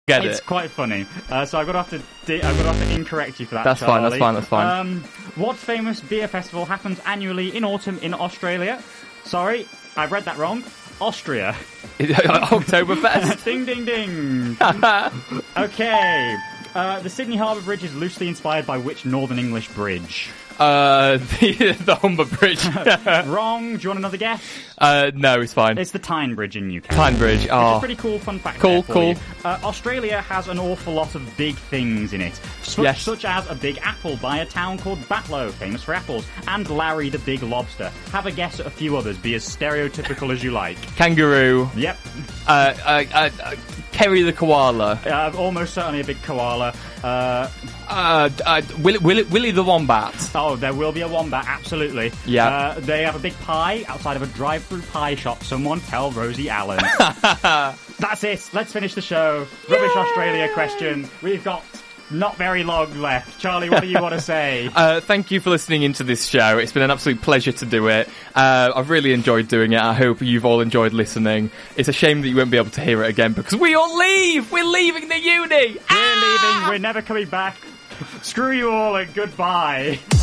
Get It's it. quite funny. So I'm gonna have to incorrect you for that. That's Charlie. fine. That's fine. What famous beer festival happens annually in autumn in Australia? Sorry, I've read that wrong. Austria. Oktoberfest. Ding, ding, ding. Okay. The Sydney Harbour Bridge is loosely inspired by which Northern English bridge? The Humber Bridge. Wrong. Do you want another guess? No, it's fine. It's the Tyne Bridge in UK. Tyne Bridge. It's Oh. a pretty cool fun fact. Cool, there for cool. you. Australia has an awful lot of big things in it, such as a big apple by a town called Batlow, famous for apples, and Larry the Big Lobster. Have a guess at a few others. Be as stereotypical as you like. Kangaroo. Yep. Kerry the koala. Almost certainly a big koala. Willy the wombat. Oh, there will be a wombat, absolutely. Yeah. They have a big pie outside of a drive-through pie shop. Someone tell Rosie Allen. That's it. Let's finish the show. Rubbish Australia question. We've got not very long left. Charlie, what do you want to say? Thank you for listening into this show. It's been an absolute pleasure to do it. I've really enjoyed doing it. I hope you've all enjoyed listening. It's a shame that you won't be able to hear it again because we all leave. We're leaving the uni. We're leaving. We're never coming back. Screw you all and goodbye.